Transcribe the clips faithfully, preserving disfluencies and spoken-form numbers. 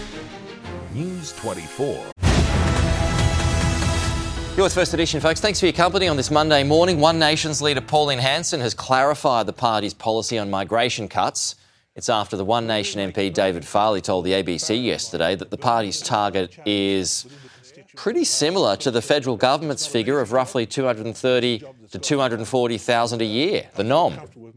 News twenty-four. Yours First Edition, folks. Thanks for your company on this Monday morning. One Nation's leader Pauline Hanson has clarified the party's policy on migration cuts. It's after the One Nation M P David Farley told the A B C yesterday that the party's target is pretty similar to the federal government's figure of roughly two hundred thirty to two hundred forty thousand a year, the norm.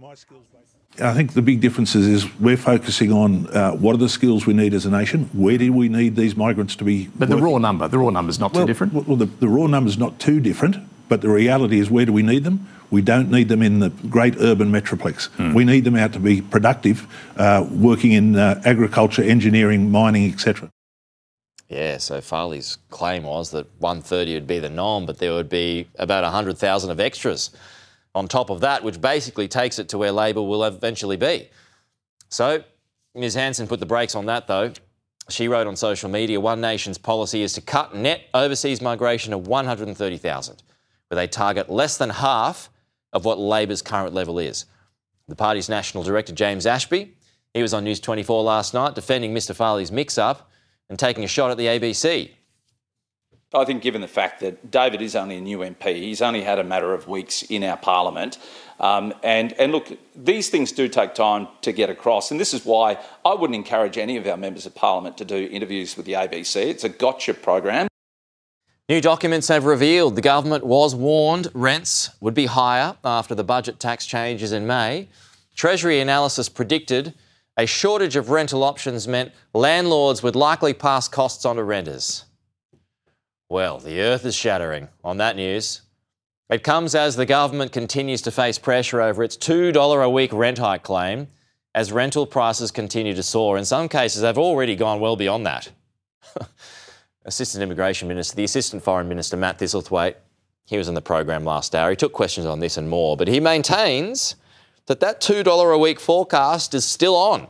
I think the big difference is, is we're focusing on uh, what are the skills we need as a nation, where do we need these migrants to be But working? the raw number, the raw number's not well, too different? Well, the, the raw number's not too different, but the reality is where do we need them? We don't need them in the great urban metroplex. Mm. We need them out to be productive, uh, working in uh, agriculture, engineering, mining, et cetera. Yeah, so Farley's claim was that one hundred thirty would be the norm, but there would be about one hundred thousand of extras on top of that, which basically takes it to where Labor will eventually be. So Miz Hanson put the brakes on that, though. She wrote on social media, One Nation's policy is to cut net overseas migration to one hundred thirty thousand, where they target less than half of what Labor's current level is. The party's national director, James Ashby, he was on News twenty-four last night defending Mr Farley's mix-up and taking a shot at the A B C. I think given the fact that David is only a new M P, he's only had a matter of weeks in our parliament. Um, and, and look, these things do take time to get across. And this is why I wouldn't encourage any of our members of parliament to do interviews with the A B C. It's a gotcha program. New documents have revealed the government was warned rents would be higher after the budget tax changes in May. Treasury analysis predicted a shortage of rental options meant landlords would likely pass costs on to renters. Well, the earth is shattering on that news. It comes as the government continues to face pressure over its two dollars a week rent hike claim as rental prices continue to soar. In some cases, they've already gone well beyond that. Assistant Immigration Minister, the Assistant Foreign Minister, Matt Thistlethwaite, he was in the program last hour. He took questions on this and more, but he maintains that that two dollars a week forecast is still on.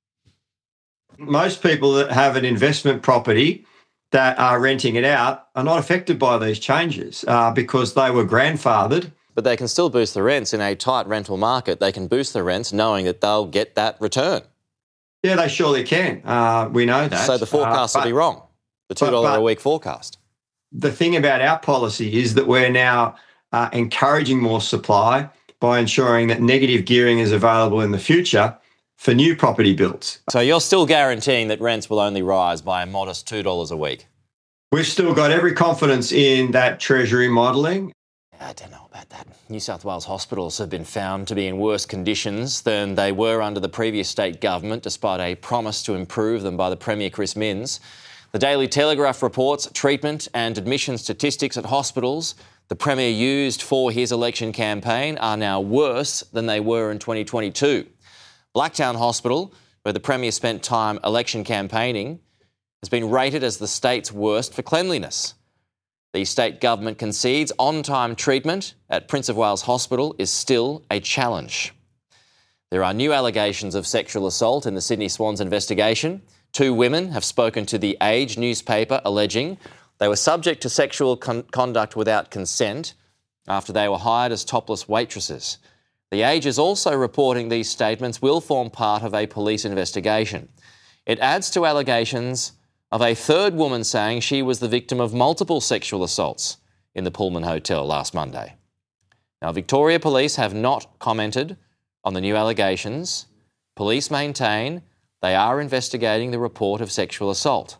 Most people that have an investment property that are renting it out are not affected by these changes uh, because they were grandfathered. But they can still boost the rents in a tight rental market. They can boost the rents knowing that they'll get that return. Yeah, they surely can. Uh, we know that. So the forecast uh, but, will be wrong, the two dollars but, but a week forecast. The thing about our policy is that we're now uh, encouraging more supply by ensuring that negative gearing is available in the future for new property builds. So you're still guaranteeing that rents will only rise by a modest two dollars a week? We've still got every confidence in that Treasury modelling. I don't know about that. New South Wales hospitals have been found to be in worse conditions than they were under the previous state government, despite a promise to improve them by the Premier Chris Minns. The Daily Telegraph reports treatment and admission statistics at hospitals the Premier used for his election campaign are now worse than they were in twenty twenty-two. Blacktown Hospital, where the Premier spent time election campaigning, has been rated as the state's worst for cleanliness. The state government concedes on-time treatment at Prince of Wales Hospital is still a challenge. There are new allegations of sexual assault in the Sydney Swans investigation. Two women have spoken to The Age newspaper alleging they were subject to sexual con- conduct without consent after they were hired as topless waitresses. The Age is also reporting these statements will form part of a police investigation. It adds to allegations of a third woman saying she was the victim of multiple sexual assaults in the Pullman Hotel last Monday. Now, Victoria Police have not commented on the new allegations. Police maintain they are investigating the report of sexual assault.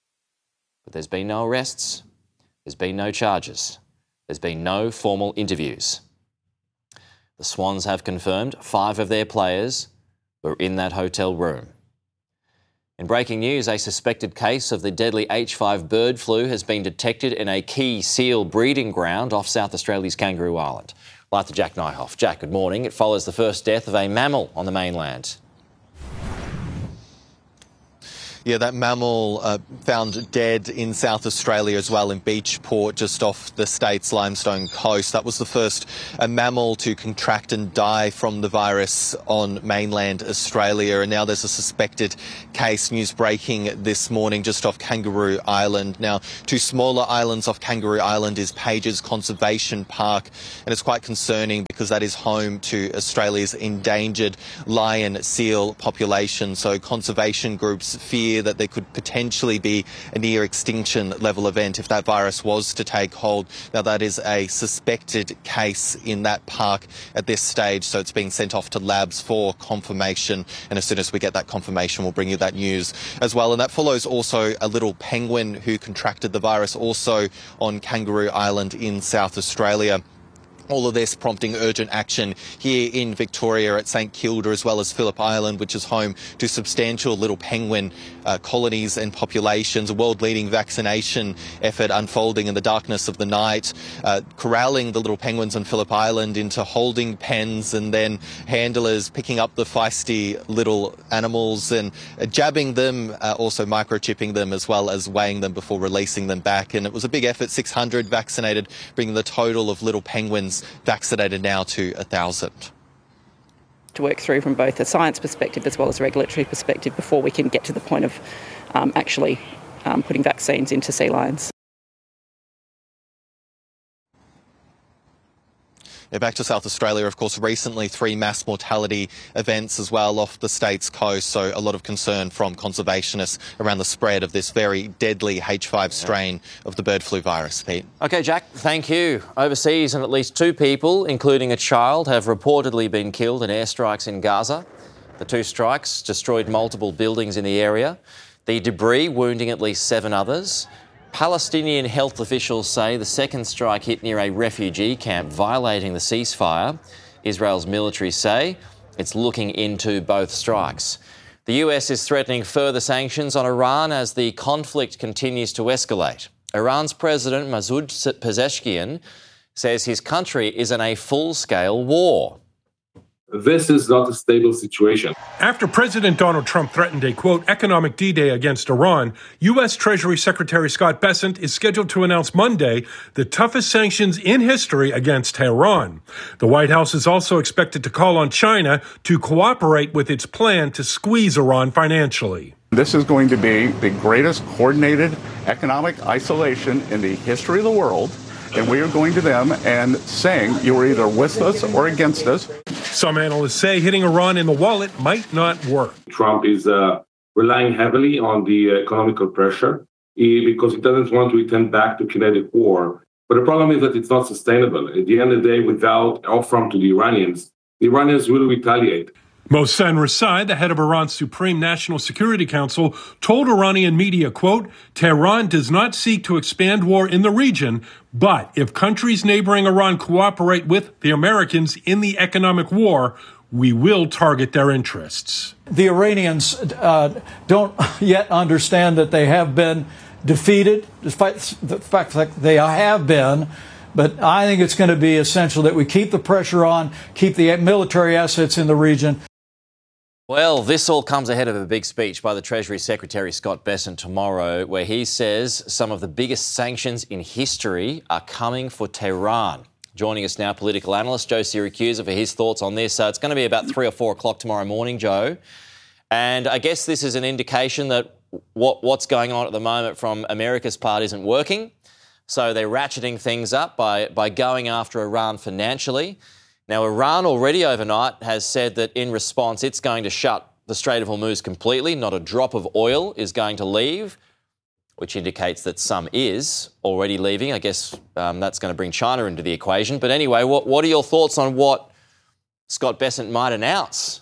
But there's been no arrests, there's been no charges, there's been no formal interviews. The Swans have confirmed five of their players were in that hotel room. In breaking news, a suspected case of the deadly H five bird flu has been detected in a key seal breeding ground off South Australia's Kangaroo Island. Live to Jack Nyhoff. Jack, good morning. It follows the first death of a mammal on the mainland. Yeah, that mammal uh, found dead in South Australia as well, in Beachport, just off the state's Limestone coast. That was the first uh, mammal to contract and die from the virus on mainland Australia. And now there's a suspected case, news breaking this morning, just off Kangaroo Island. Now, two smaller islands off Kangaroo Island is Pages Conservation Park, and it's quite concerning because that is home to Australia's endangered lion seal population. So conservation groups fear fear that there could potentially be a near extinction level event if that virus was to take hold. Now, that is a suspected case in that park at this stage, so it's being sent off to labs for confirmation, and as soon as we get that confirmation, we'll bring you that news as well. And that follows also a little penguin who contracted the virus also on Kangaroo Island in South Australia. All of this prompting urgent action here in Victoria at St Kilda, as well as Phillip Island, which is home to substantial little penguin uh, colonies and populations. A world-leading vaccination effort unfolding in the darkness of the night, uh, corralling the little penguins on Phillip Island into holding pens, and then handlers picking up the feisty little animals and uh, jabbing them, uh, also microchipping them, as well as weighing them before releasing them back. And it was a big effort, six hundred vaccinated, bringing the total of little penguins vaccinated now to one thousand. To work through from both a science perspective as well as a regulatory perspective before we can get to the point of um, actually um, putting vaccines into sea lions. Yeah, back to South Australia, of course, recently three mass mortality events as well off the state's coast, so a lot of concern from conservationists around the spread of this very deadly H five strain of the bird flu virus. Pete. OK, Jack, thank you. Overseas, and at least two people, including a child, have reportedly been killed in airstrikes in Gaza. The two strikes destroyed multiple buildings in the area, the debris wounding at least seven others. Palestinian health officials say the second strike hit near a refugee camp, violating the ceasefire. Israel's military say it's looking into both strikes. The U S is threatening further sanctions on Iran as the conflict continues to escalate. Iran's President Masoud Pezeshkian says his country is in a full-scale war. This is not a stable situation. After President Donald Trump threatened a, quote, economic D-Day against Iran, U S. Treasury Secretary Scott Bessent is scheduled to announce Monday the toughest sanctions in history against Tehran. The White House is also expected to call on China to cooperate with its plan to squeeze Iran financially. This is going to be the greatest coordinated economic isolation in the history of the world. And we are going to them and saying you are either with us or against us. Some analysts say hitting Iran in the wallet might not work. Trump is uh, relying heavily on the economical pressure eh, because he doesn't want to return back to kinetic war. But the problem is that it's not sustainable. At the end of the day, without offer to the Iranians, the Iranians will retaliate. Mohsen Rasai, the head of Iran's Supreme National Security Council, told Iranian media, quote, Tehran does not seek to expand war in the region, but if countries neighboring Iran cooperate with the Americans in the economic war, we will target their interests. The Iranians uh, don't yet understand that they have been defeated, despite the fact that they have been. But I think it's going to be essential that we keep the pressure on, keep the military assets in the region. Well, this all comes ahead of a big speech by the Treasury Secretary Scott Bessent tomorrow, where he says some of the biggest sanctions in history are coming for Tehran. Joining us now, political analyst Joe Siracusa for his thoughts on this. So it's going to be about three or four o'clock tomorrow morning, Joe. And I guess this is an indication that what, what's going on at the moment from America's part isn't working. So they're ratcheting things up by, by going after Iran financially. Now, Iran already overnight has said that in response it's going to shut the Strait of Hormuz completely. Not a drop of oil is going to leave, which indicates that some is already leaving. I guess um, that's going to bring China into the equation. But anyway, what, what are your thoughts on what Scott Bessent might announce?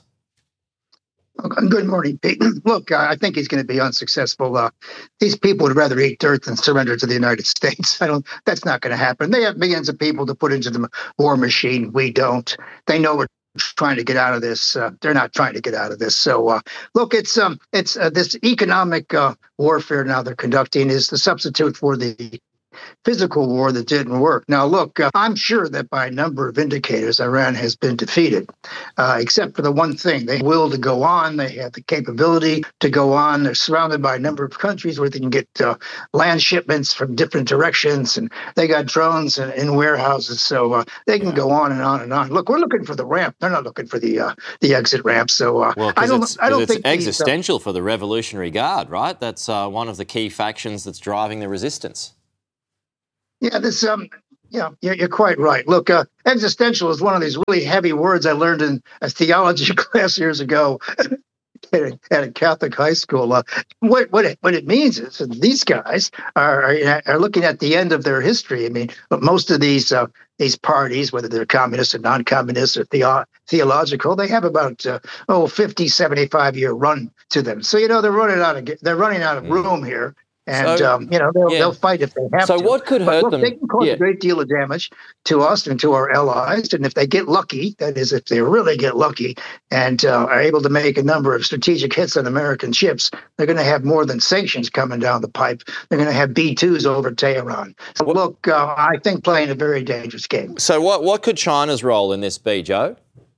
Good morning, Pete. Look, I think he's going to be unsuccessful. Uh, these people would rather eat dirt than surrender to the United States. I don't. That's not going to happen. They have millions of people to put into the war machine. We don't. They know we're trying to get out of this. Uh, they're not trying to get out of this. So, uh, look, it's um, it's uh, this economic uh, warfare now they're conducting is the substitute for the physical war that didn't work. Now, look, uh, I'm sure that by a number of indicators, Iran has been defeated, uh, except for the one thing. They will to go on. They have the capability to go on. They're surrounded by a number of countries where they can get uh, land shipments from different directions, and they got drones in, in warehouses, so uh, they can go on and on and on. Look, we're looking for the ramp. They're not looking for the uh, the exit ramp. So uh, well, I don't. It's, I don't it's think existential these, uh, for the Revolutionary Guard, right? That's uh, one of the key factions that's driving the resistance. Yeah, this, um, yeah, you're, you're quite right. Look, uh, existential is one of these really heavy words I learned in a theology class years ago. at a, at a Catholic high school. Uh, what what it, what it means is that these guys are, are are looking at the end of their history. I mean, most of these uh, these parties, whether they're communist or non-communist or theo- theological, they have about uh, oh fifty, seventy-five year run to them. So you know they're running out of they're running out of room here. And, so, um, you know, they'll, yeah. they'll fight if they have so to. So what could but hurt look, them? They can cause yeah. a great deal of damage to us and to our allies. And if they get lucky, that is, if they really get lucky and uh, are able to make a number of strategic hits on American ships, they're going to have more than sanctions coming down the pipe. They're going to have B twos over Tehran. So, what, look, uh, I think playing a very dangerous game. So what, what could China's role in this be, Joe?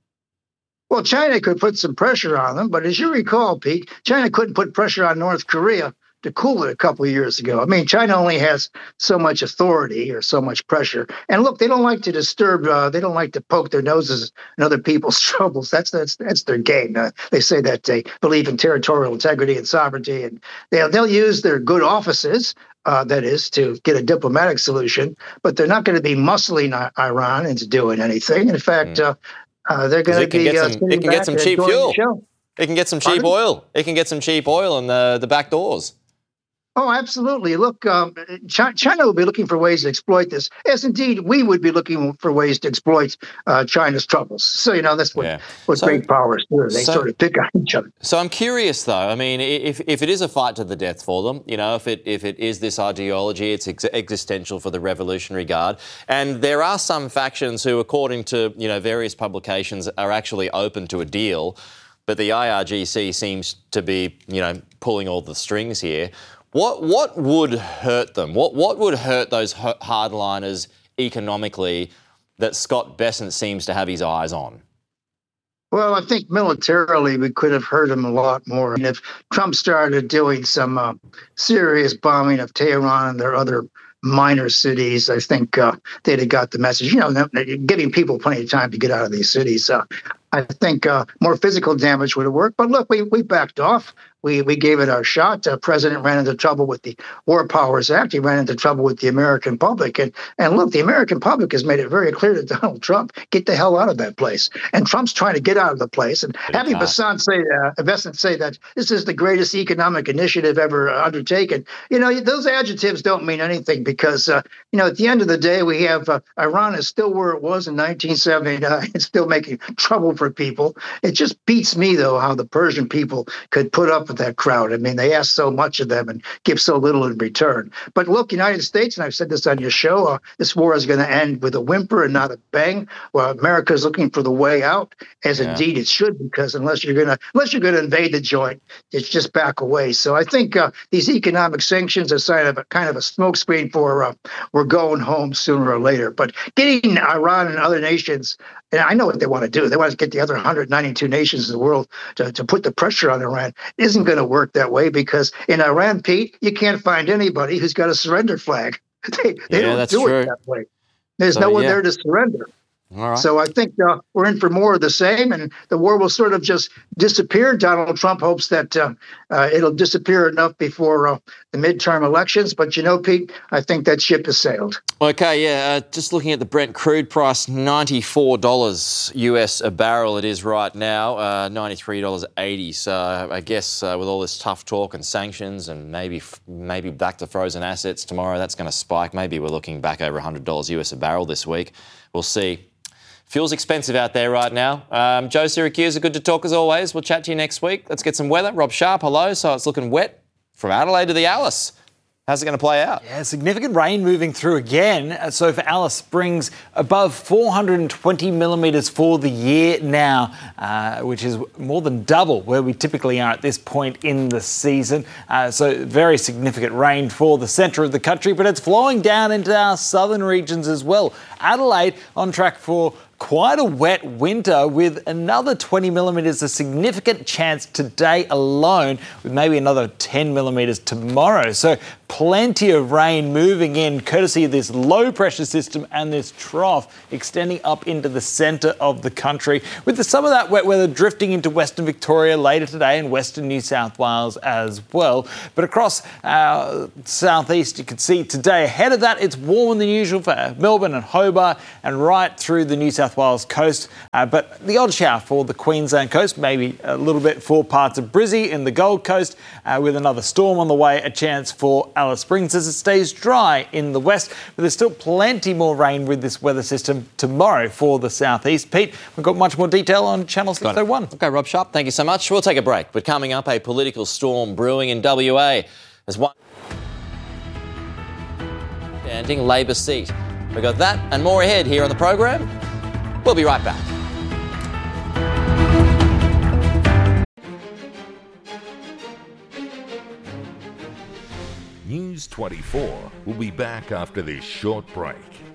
Well, China could put some pressure on them. But as you recall, Pete, China couldn't put pressure on North Korea to cool it a couple of years ago. I mean, China only has so much authority or so much pressure. And look, they don't like to disturb, uh, they don't like to poke their noses in other people's troubles. That's that's that's their game. Uh, they say that they believe in territorial integrity and sovereignty, and they'll, they'll use their good offices, uh, that is, to get a diplomatic solution, but they're not going to be muscling Iran into doing anything. In fact, mm. uh, uh, they're going to be uh, some, It can get some cheap fuel. It can get some cheap Pardon? oil. It can get some cheap oil in the, the back doors. Oh, absolutely. Look, um, China will be looking for ways to exploit this, as indeed we would be looking for ways to exploit uh, China's troubles. So, you know, that's what, yeah. what so, great powers do. They so, sort of pick on each other. So I'm curious, though. I mean, if if it is a fight to the death for them, you know, if it if it is this ideology, it's ex- existential for the Revolutionary Guard, and there are some factions who, according to, you know, various publications, are actually open to a deal, but the I R G C seems to be, you know, pulling all the strings here. What what would hurt them? What what would hurt those hardliners economically that Scott Bessent seems to have his eyes on? Well, I think militarily we could have hurt them a lot more. And if Trump started doing some uh, serious bombing of Tehran and their other minor cities, I think uh, they'd have got the message. You know, giving people plenty of time to get out of these cities. Uh, I think uh, more physical damage would have worked. But look, we we backed off. We we gave it our shot. The president ran into trouble with the War Powers Act. He ran into trouble with the American public. And and look, the American public has made it very clear to Donald Trump, get the hell out of that place. And Trump's trying to get out of the place. And Good having Bessent say, uh, Bessent say that this is the greatest economic initiative ever uh, undertaken, you know, those adjectives don't mean anything because, uh, you know, at the end of the day, we have uh, Iran is still where it was in nineteen seventy-nine. It's still making trouble for people. It just beats me, though, how the Persian people could put up with that crowd. I mean, they ask so much of them and give so little in return. But look, United States, and I've said this on your show, uh, this war is going to end with a whimper and not a bang. Well, America is looking for the way out, as yeah. indeed it should, because unless you're going to unless you're going to invade the joint, it's just back away. So I think uh, these economic sanctions are sign of a kind of a smokescreen for uh, we're going home sooner or later. But getting Iran and other nations, and I know what they want to do. They want to get the other one hundred ninety-two nations in the world to, to put the pressure on Iran. It isn't going to work that way because in Iran, Pete, you can't find anybody who's got a surrender flag. They, they yeah, don't do true. it that way. There's so, no one yeah. there to surrender. All right. So I think uh, we're in for more of the same, and the war will sort of just disappear. Donald Trump hopes that uh, uh, it'll disappear enough before uh, the midterm elections. But, you know, Pete, I think that ship has sailed. Okay, yeah, uh, just looking at the Brent crude price, ninety-four dollars U S a barrel it is right now, uh, ninety-three dollars eighty. So I guess uh, with all this tough talk and sanctions and maybe maybe back to frozen assets tomorrow, that's going to spike. Maybe we're looking back over one hundred dollars U S a barrel this week. We'll see. Fuel's expensive out there right now. Um, Joe Syracuse, good to talk as always. We'll chat to you next week. Let's get some weather. Rob Sharp, hello. So it's looking wet from Adelaide to the Alice. How's it going to play out? Yeah, significant rain moving through again. So for Alice Springs, above four hundred twenty millimetres for the year now, uh, which is more than double where we typically are at this point in the season. Uh, so very significant rain for the centre of the country, but it's flowing down into our southern regions as well. Adelaide on track for quite a wet winter with another twenty millimetres, a significant chance today alone, with maybe another ten millimetres tomorrow. So plenty of rain moving in, courtesy of this low pressure system and this trough extending up into the centre of the country, with the, some of that wet weather drifting into Western Victoria later today and Western New South Wales as well. But across our southeast, you can see today ahead of that, it's warmer than usual for Melbourne and Hobart and right through the New South South Wales coast, uh, but the odd shower for the Queensland coast, maybe a little bit for parts of Brizzy in the Gold Coast, uh, with another storm on the way, a chance for Alice Springs as it stays dry in the west, but there's still plenty more rain with this weather system tomorrow for the southeast. Pete, we've got much more detail on Channel six oh one. Okay, Rob Sharp, thank you so much. We'll take a break, but coming up, a political storm brewing in W A as one standing Labor seat. We've got that and more ahead here on the program. We'll be right back. News twenty-four will be back after this short break.